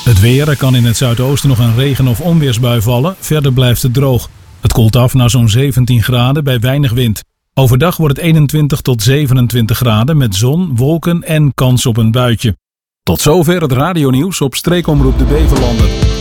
Het weer, er kan in het zuidoosten nog een regen- of onweersbui vallen. Verder blijft het droog. Het koelt af naar zo'n 17 graden bij weinig wind. Overdag wordt het 21 tot 27 graden met zon, wolken en kans op een buitje. Tot zover het radionieuws op Streekomroep de Beverlanden.